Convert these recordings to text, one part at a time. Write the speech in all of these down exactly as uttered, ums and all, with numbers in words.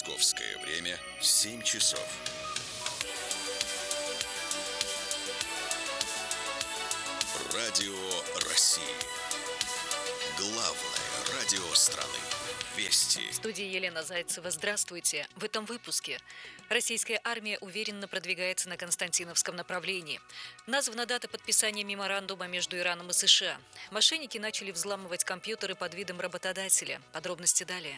Московское время семь часов. Радио России. Главное радио страны. Вести. В студии Елена Зайцева. Здравствуйте. В этом выпуске. Российская армия уверенно продвигается на Константиновском направлении. Названа дата подписания меморандума между Ираном и США. Мошенники начали взламывать компьютеры под видом работодателя. Подробности далее.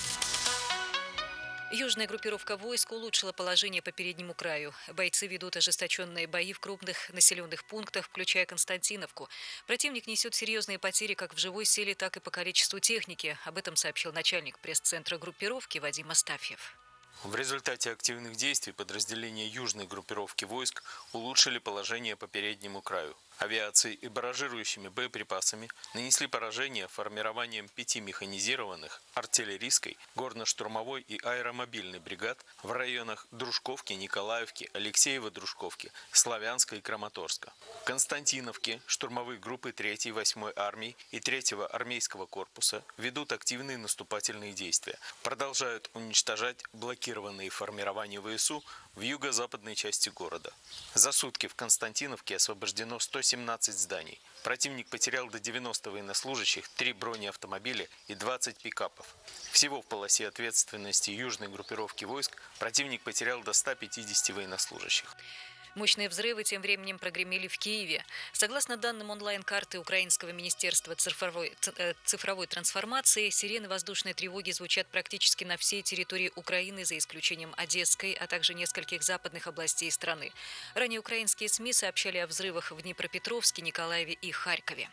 Южная группировка войск улучшила положение по переднему краю. Бойцы ведут ожесточенные бои в крупных населенных пунктах, включая Константиновку. Противник несет серьезные потери как в живой силе, так и по количеству техники. Об этом сообщил начальник пресс-центра группировки Вадим Астафьев. В результате активных действий подразделения южной группировки войск улучшили положение по переднему краю. Авиацией и барражирующими боеприпасами нанесли поражение формированием пяти механизированных, артиллерийской, горно-штурмовой и аэромобильной бригад в районах Дружковки, Николаевки, Алексеева-Дружковки, Славянска и Краматорска. В Константиновке штурмовые группы третьей, восьмой армии и третьего армейского корпуса ведут активные наступательные действия, продолжают уничтожать блокированные формирования ВСУ в юго-западной части города. За сутки в Константиновке освобождено сто семнадцать зданий. Противник потерял до девяноста военнослужащих, три бронеавтомобиля и двадцать пикапов. Всего в полосе ответственности южной группировки войск противник потерял до ста пятидесяти военнослужащих. Мощные взрывы тем временем прогремели в Киеве. Согласно данным онлайн-карты Украинского министерства цифровой, цифровой трансформации, сирены воздушной тревоги звучат практически на всей территории Украины, за исключением Одесской, а также нескольких западных областей страны. Ранее украинские СМИ сообщали о взрывах в Днепропетровске, Николаеве и Харькове.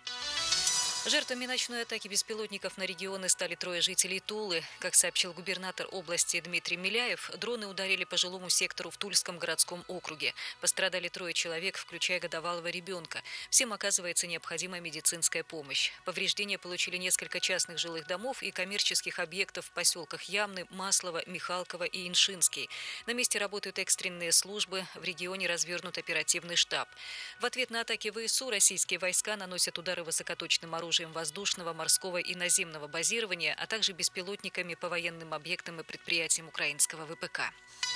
Жертвами ночной атаки беспилотников на регионы стали трое жителей Тулы. Как сообщил губернатор области Дмитрий Миляев, дроны ударили по жилому сектору в Тульском городском округе. Пострадали трое человек, включая годовалого ребенка. Всем оказывается необходимая медицинская помощь. Повреждения получили несколько частных жилых домов и коммерческих объектов в поселках Ямны, Маслово, Михалково и Иншинский. На месте работают экстренные службы, в регионе развернут оперативный штаб. В ответ на атаки ВСУ российские войска наносят удары высокоточным оружием воздушного, морского и наземного базирования, а также беспилотниками по военным объектам и предприятиям украинского ВПК.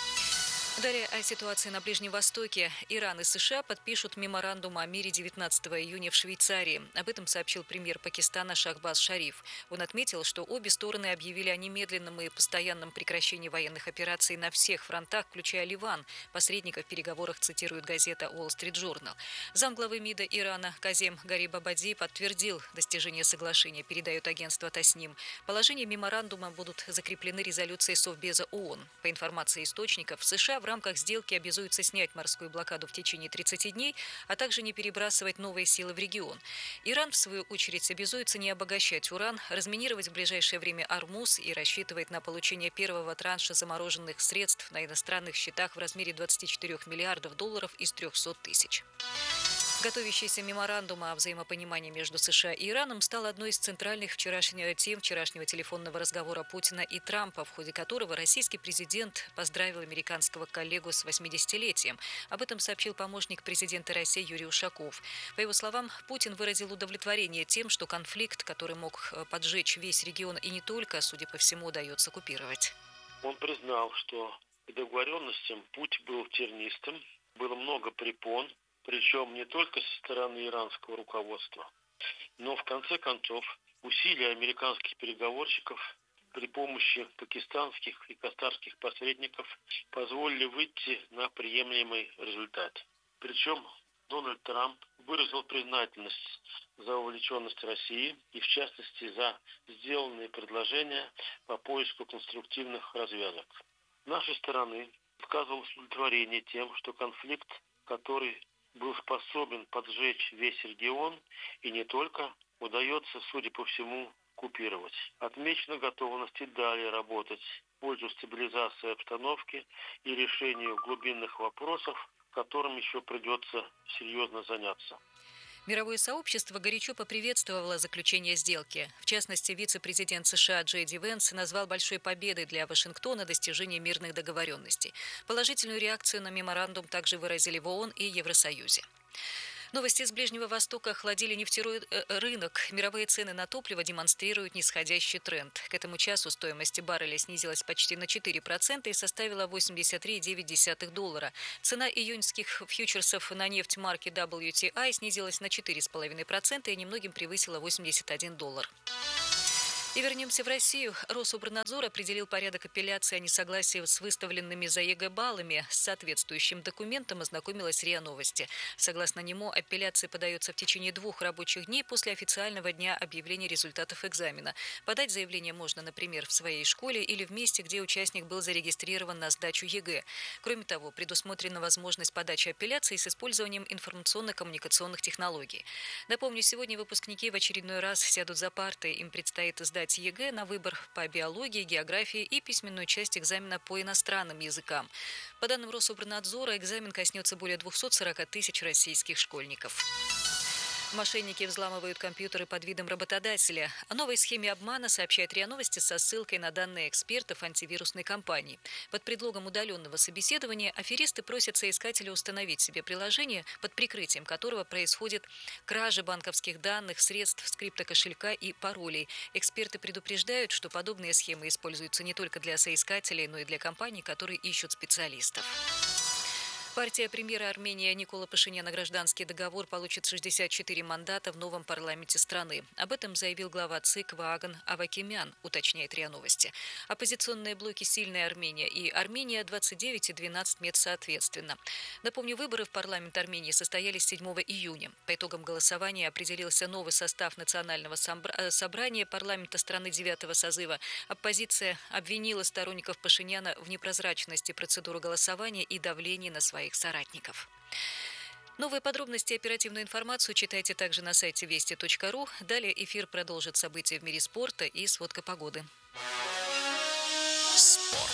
Далее о ситуации на Ближнем Востоке. Иран и США подпишут меморандум о мире девятнадцатого июня в Швейцарии. Об этом сообщил премьер Пакистана Шахбаз Шариф. Он отметил, что обе стороны объявили о немедленном и постоянном прекращении военных операций на всех фронтах, включая Ливан. Посредника в переговорах цитирует газета Wall Street Journal. Замглавы МИДа Ирана Казем Гарибабади подтвердил достижение соглашения, передает агентство Тасним. Положения меморандума будут закреплены резолюцией Совбеза ООН. По информации источников, США в В рамках сделки обязуются снять морскую блокаду в течение тридцати дней, а также не перебрасывать новые силы в регион. Иран, в свою очередь, обязуется не обогащать уран, разминировать в ближайшее время Ормуз и рассчитывает на получение первого транша замороженных средств на иностранных счетах в размере двадцати четырёх миллиардов долларов из трехсот тысяч. Готовящийся меморандум о взаимопонимании между США и Ираном стал одной из центральных вчерашнего тем вчерашнего телефонного разговора Путина и Трампа, в ходе которого российский президент поздравил американского коллегу с восьмидесятилетием. Об этом сообщил помощник президента России Юрий Ушаков. По его словам, Путин выразил удовлетворение тем, что конфликт, который мог поджечь весь регион и не только, судя по всему, удается купировать. Он признал, что к договоренностям путь был тернистым, было много препон, причем не только со стороны иранского руководства, но в конце концов усилия американских переговорщиков при помощи пакистанских и катарских посредников позволили выйти на приемлемый результат. Причем Дональд Трамп выразил признательность за вовлеченность России и, в частности, за сделанные предложения по поиску конструктивных развязок. С нашей стороны высказывалось удовлетворение тем, что конфликт, который был способен поджечь весь регион и не только, удается, судя по всему, купировать. Отмечена готовность и далее работать в пользу стабилизации обстановки и решению глубинных вопросов, которым еще придется серьезно заняться. Мировое сообщество горячо поприветствовало заключение сделки. В частности, вице-президент США Джей Ди Венс назвал большой победой для Вашингтона достижение мирных договоренностей. Положительную реакцию на меморандум также выразили в ООН и Евросоюзе. Новости из Ближнего Востока охладили нефтяной рынок. Мировые цены на топливо демонстрируют нисходящий тренд. К этому часу стоимость барреля снизилась почти на четыре процента и составила восемьдесят три целых девять десятых доллара. Цена июньских фьючерсов на нефть марки дабл ю ти ай снизилась на четыре целых пять десятых процента и немногим превысила восемьдесят один доллар. И вернемся в Россию. Рособорнадзор определил порядок апелляции о несогласии с выставленными за ЕГЭ баллами. С соответствующим документом ознакомилась РИА Новости. Согласно нему, апелляция подается в течение двух рабочих дней после официального дня объявления результатов экзамена. Подать заявление можно, например, в своей школе или в месте, где участник был зарегистрирован на сдачу ЕГЭ. Кроме того, предусмотрена возможность подачи апелляции с использованием информационно-коммуникационных технологий. Напомню, сегодня выпускники в очередной раз сядут за парты. Им предстоит сдать ЕГЭ на выбор по биологии, географии и письменную часть экзамена по иностранным языкам. По данным Рособорнадзора, экзамен коснется более двухсот сорока тысяч российских школьников. Мошенники взламывают компьютеры под видом работодателя. О новой схеме обмана сообщает РИА Новости со ссылкой на данные экспертов антивирусной компании. Под предлогом удаленного собеседования аферисты просят соискателя установить себе приложение, под прикрытием которого происходит кража банковских данных, средств с криптокошелька и паролей. Эксперты предупреждают, что подобные схемы используются не только для соискателей, но и для компаний, которые ищут специалистов. Партия премьера Армении Никола Пашиняна «Гражданский договор» получит шестьдесят четыре мандата в новом парламенте страны. Об этом заявил глава ЦИК Вааган Авакимян, уточняет РИА Новости. Оппозиционные блоки «Сильная Армения» и «Армения» двадцать девять и двенадцать мест соответственно. Напомню, выборы в парламент Армении состоялись седьмого июня. По итогам голосования определился новый состав национального собрания парламента страны девятого созыва. Оппозиция обвинила сторонников Пашиняна в непрозрачности процедуры голосования и давлении на своих соратников. Новые подробности и оперативную информацию читайте также на сайте вести точка ру. Далее эфир продолжит события в мире спорта и сводка погоды. Спорт.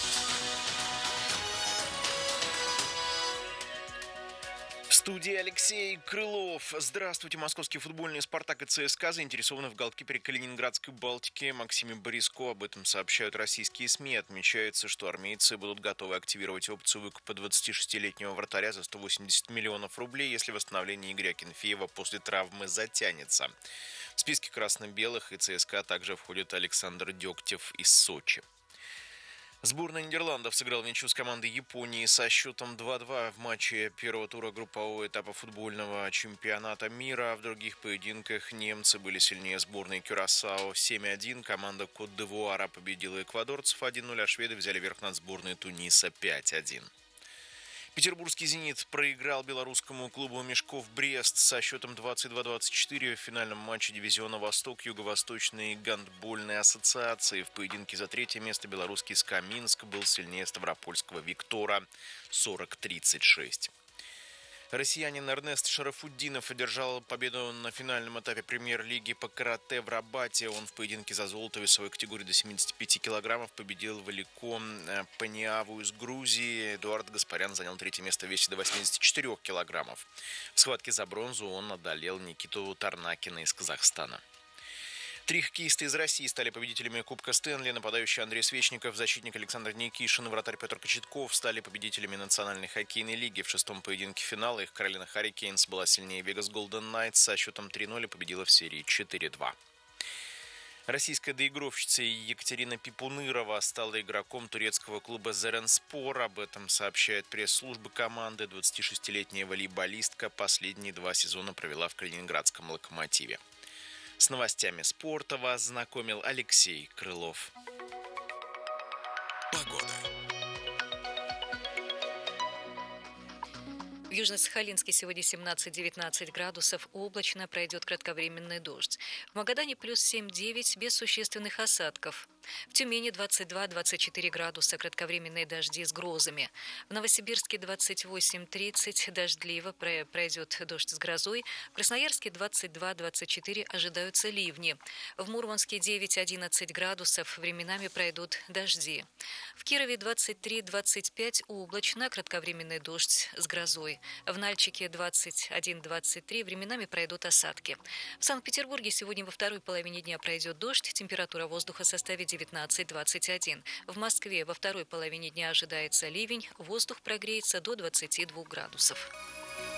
В студии Алексей Крылов. Здравствуйте. Московские футбольные «Спартак» и ЦСКА заинтересованы в голкипере Калининградской «Балтики» Максиме Бориско. Об этом сообщают российские СМИ. Отмечается, что армейцы будут готовы активировать опцию выкупа двадцатишестилетнего вратаря за сто восемьдесят миллионов рублей, если восстановление Игоря Акинфеева после травмы затянется. В списке красно-белых и ЦСКА также входит Александр Дегтев из Сочи. Сборная Нидерландов сыграла в ничью с командой Японии со счетом два-два в матче первого тура группового этапа футбольного чемпионата мира. В других поединках немцы были сильнее сборной Кюрасао семь один. Команда Кот-д'Ивуара победила эквадорцев один ноль, а шведы взяли верх над сборной Туниса пять один. Петербургский «Зенит» проиграл белорусскому клубу «Мешков Брест» со счетом двадцать два двадцать четыре в финальном матче дивизиона «Восток» Юго-Восточной гандбольной ассоциации. В поединке за третье место белорусский СКА Минск был сильнее ставропольского «Виктора» сорок тридцать шесть. Россиянин Эрнест Шарафутдинов одержал победу на финальном этапе премьер-лиги по карате в Рабате. Он в поединке за золото весовой категории до семидесяти пяти килограммов победил Валико Паниаву из Грузии. Эдуард Гаспарян занял третье место в весе до восьмидесяти четырёх килограммов. В схватке за бронзу он одолел Никиту Тарнакина из Казахстана. Три хоккеиста из России стали победителями Кубка Стэнли. Нападающий Андрей Свечников, защитник Александр Никишин и вратарь Петр Кочетков стали победителями Национальной хоккейной лиги. В шестом поединке финала их Каролина Харрикейнс была сильнее Вегас Голден Найтс со счетом три ноль и победила в серии четыре два. Российская доигровщица Екатерина Пипунырова стала игроком турецкого клуба Зеренспор. Об этом сообщает пресс-служба команды. двадцатишестилетняя волейболистка последние два сезона провела в калининградском «Локомотиве». С новостями спорта вас знакомил Алексей Крылов. Погода. В Южно-Сахалинске сегодня семнадцать-девятнадцать градусов, облачно, пройдет кратковременный дождь. В Магадане плюс семь-девять, без существенных осадков. В Тюмени двадцать два-двадцать четыре градуса, кратковременные дожди с грозами. В Новосибирске двадцать восемь-тридцать, дождливо, пройдет дождь с грозой. В Красноярске двадцать два-двадцать четыре, ожидаются ливни. В Мурманске девять-одиннадцать градусов, временами пройдут дожди. В Кирове двадцать три-двадцать пять, облачно, кратковременный дождь с грозой. В Нальчике двадцать один-двадцать три, временами пройдут осадки. В Санкт-Петербурге сегодня во второй половине дня пройдет дождь, температура воздуха составит девятнадцать-двадцать один. В Москве во второй половине дня ожидается ливень, воздух прогреется до двадцати двух градусов.